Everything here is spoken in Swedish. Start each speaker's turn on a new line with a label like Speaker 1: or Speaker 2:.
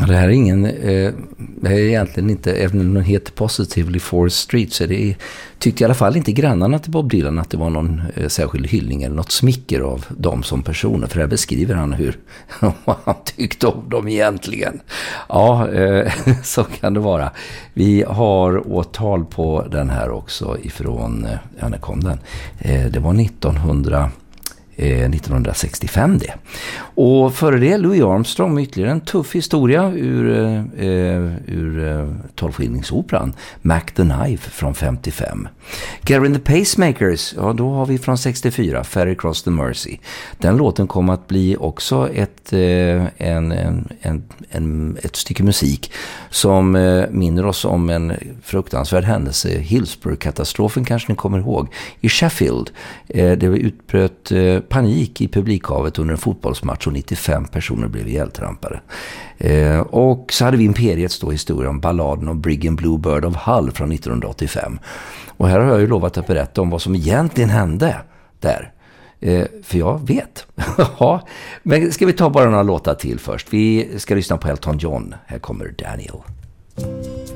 Speaker 1: det här är ingen, det är egentligen inte, även om den heter Positively Forest Street, så det tyckte i alla fall inte grannarna till Bob Dylan att det var någon särskild hyllning eller något smicker av dem som personer, för här beskriver han vad han tyckte om dem egentligen. Ja, så kan det vara. Vi har åtal på den här också ifrån, när kom den? Det var 1965 det. Och före det Louis Armstrong med ytterligare en tuff historia ur tolvskilningsoperan Mac the Knife från 55. Gary and the Pacemakers, ja då har vi från 64 Ferry Cross the Mersey. Den låten kommer att bli också ett stycke musik som minner oss om en fruktansvärd händelse, Hillsborough-katastrofen kanske ni kommer ihåg, i Sheffield. Det utbröt panik i publikhavet under en fotbollsmatch och 95 personer blev ihjältrampade. Och så hade vi Imperiets historia om balladen om Briggen Bluebird of Hull från 1985. Och här har jag ju lovat att berätta om vad som egentligen hände där. För jag vet. Ja, men ska vi ta bara några låtar till först? Vi ska lyssna på Elton John. Här kommer Daniel.